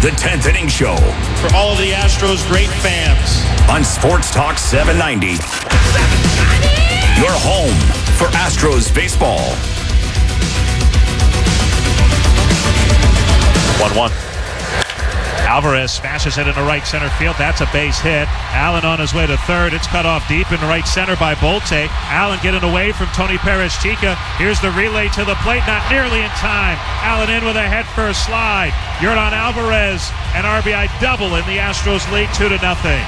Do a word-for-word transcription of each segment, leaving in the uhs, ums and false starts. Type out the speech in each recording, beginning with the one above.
The tenth Inning Show. For all of the Astros' great fans. On Sports Talk seven ninety. Your home for Astros baseball. one one. Alvarez smashes it into right center field. That's a base hit. Allen on his way to third. It's cut off deep in right center by Bolte. Allen getting away from Tony Perez-Chica. Here's the relay to the plate. Not nearly in time. Allen in with a head-first slide. Yordan Alvarez, an R B I double, in the Astros lead two to nothing.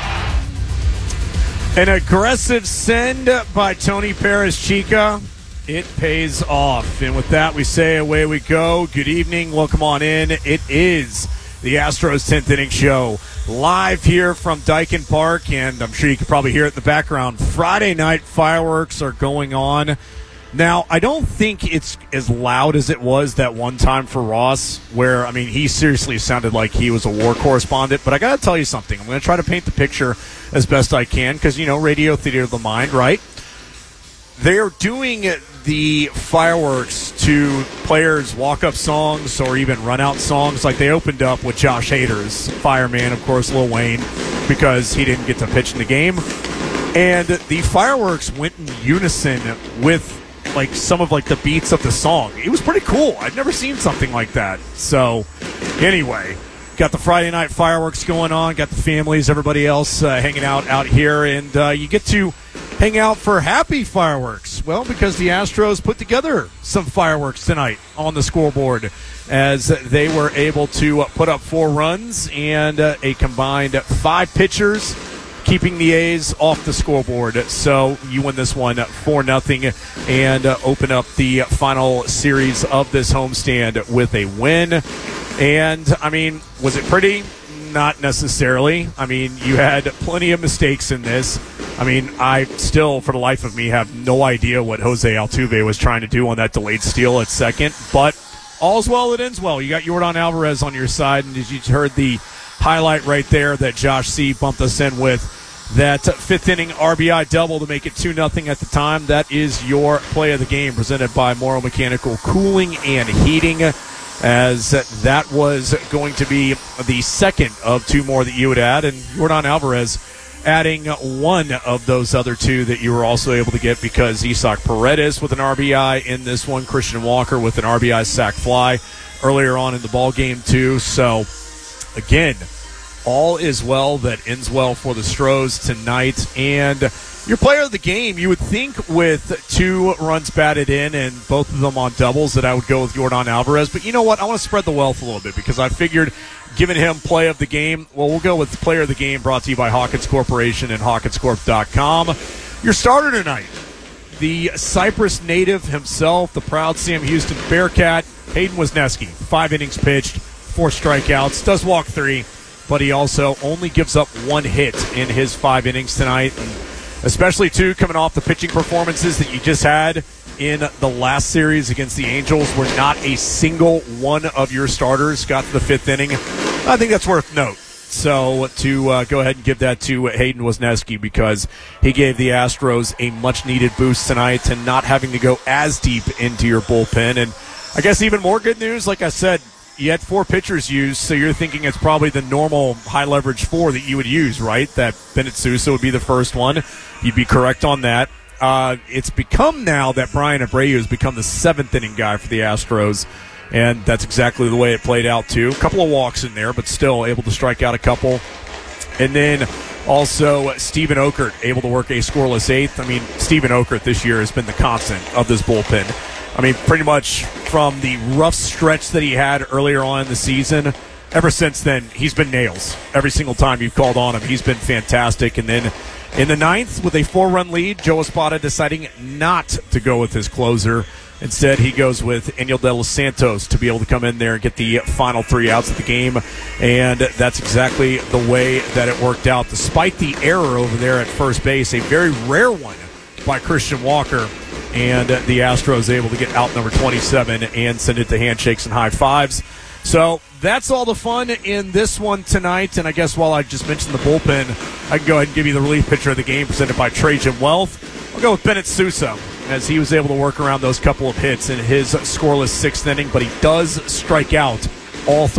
An aggressive send by Tony Perez-Chica. It pays off. And with that, we say away we go. Good evening. Welcome on in. It is the Astros tenth Inning Show, live here from Daikin Park, and I'm sure you can probably hear it in the background. Friday night fireworks are going on. Now, I don't think it's as loud as it was that one time for Ross, where, I mean, he seriously sounded like he was a war correspondent. But I got to tell you something. I'm going to try to paint the picture as best I can because, you know, radio theater of the mind, right? They're doing the fireworks to players' walk-up songs or even run-out songs. Like they opened up with Josh Hader's Fireman, of course, Lil Wayne, because he didn't get to pitch in the game. And the fireworks went in unison with like some of like the beats of the song. It was pretty cool. I'd never seen something like that. So anyway, got the Friday night fireworks going on, got the families, everybody else uh, hanging out out here, and uh, you get to hang out for happy fireworks. Well, because the Astros put together some fireworks tonight on the scoreboard as they were able to put up four runs and uh, a combined five pitchers, keeping the A's off the scoreboard. So you win this one four nothing and uh, open up the final series of this homestand with a win. And, I mean, was it pretty? Not necessarily. I mean, you had plenty of mistakes in this. I mean, I still, for the life of me, have no idea what Jose Altuve was trying to do on that delayed steal at second. But all's well that ends well. You got Yordan Alvarez on your side, and as you heard the highlight right there that Josh C. bumped us in with, that fifth inning R B I double to make it two nothing at the time. That is your play of the game, presented by Morrow Mechanical Cooling and Heating, as that was going to be the second of two more that you would add, and Yordan Alvarez adding one of those other two that you were also able to get because Isaac Paredes with an R B I in this one, Christian Walker with an R B I sac fly earlier on in the ball game too. So again, all is well that ends well for the Stros tonight. And your player of the game, you would think with two runs batted in and both of them on doubles that I would go with Yordan Alvarez. But you know what? I want to spread the wealth a little bit because I figured giving him play of the game, well, we'll go with player of the game, brought to you by Hawkins Corporation and Hawkins Corp dot com. Your starter tonight, the Cypress native himself, the proud Sam Houston Bearcat, Hayden Wesneski. Five innings pitched, four strikeouts, does walk three, but he also only gives up one hit in his five innings tonight. And especially, too, coming off the pitching performances that you just had in the last series against the Angels, where not a single one of your starters got to the fifth inning. I think that's worth note. So to uh, go ahead and give that to Hayden Wesneski because he gave the Astros a much-needed boost tonight and not having to go as deep into your bullpen. And I guess even more good news, like I said, you had four pitchers used, so you're thinking it's probably the normal high-leverage four that you would use, right? That Bennett Sousa would be the first one. You'd be correct on that. Uh, it's become now that Brian Abreu has become the seventh inning guy for the Astros, and that's exactly the way it played out, too. A couple of walks in there, but still able to strike out a couple. And then also Steven Okert able to work a scoreless eighth. I mean, Steven Okert this year has been the constant of this bullpen. I mean, pretty much from the rough stretch that he had earlier on in the season, ever since then, he's been nails. Every single time you've called on him, he's been fantastic. And then in the ninth, with a four-run lead, Joe Espada deciding not to go with his closer. Instead, he goes with Eniel De Los Santos to be able to come in there and get the final three outs of the game. And that's exactly the way that it worked out. Despite the error over there at first base, a very rare one by Christian Walker. And the Astros able to get out number twenty-seven and send it to handshakes and high fives. So that's all the fun in this one tonight. And I guess while I just mentioned the bullpen, I can go ahead and give you the relief pitcher of the game presented by Trajan Wealth. I'll go with Bennett Sousa, as he was able to work around those couple of hits in his scoreless sixth inning, but he does strike out all three.